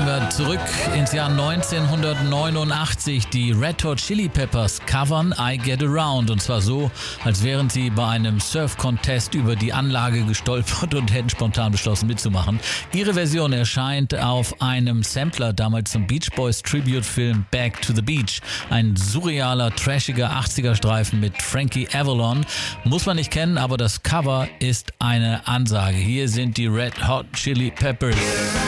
wir zurück ins Jahr 1989. Die Red Hot Chili Peppers covern I Get Around. Und zwar so, als wären sie bei einem Surf-Contest über die Anlage gestolpert und hätten spontan beschlossen mitzumachen. Ihre Version erscheint auf einem Sampler damals zum Beach Boys Tribute-Film Back to the Beach. Ein surrealer, trashiger 80er-Streifen mit Frankie Avalon. Muss man nicht kennen, aber das Cover ist eine Ansage. Hier sind die Red Hot Chili Peppers.